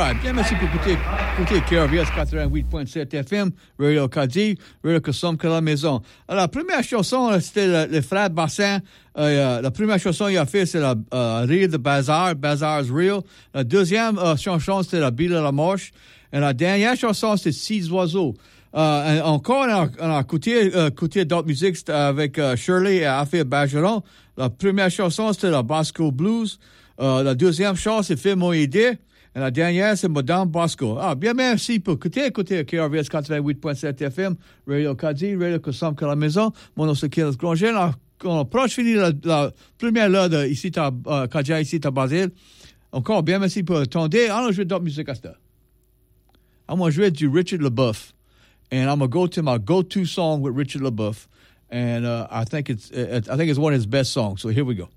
right, bien merci pour écouter KRVS 88.7 FM, Radio Acadie, Radio Kossom que la maison. Alors, la première chanson, c'était le frère Bassin. La première chanson qu'il a fait, c'est la Rire de Bazar, Bazar's Real. La deuxième chanson, c'était la Bille de la Marche. Et la dernière chanson, c'était Six Oiseaux. Encore, on a écouté d'autres musiques avec Shirley et Affaire Bergeron. La première chanson, c'était la Bosco Blues. La deuxième chanson, c'est Fais-moi aider. Et la dernière, c'est Madame Bosco. Bien merci pour écouter KRVS 88.7 FM, Radio Acadie, Radio Kossom que la maison. Mon nom, c'est Kenneth Granger. On approche fini la première heure ici à Kadia, ici à Basile. Encore, bien merci pour attendre. On va jouer d'autres musiques à cette heure. I'm going to jouer du Richard LeBoeuf. And I'm going to go to my go-to song with Richard LeBoeuf. And I think it's one of his best songs. So here we go.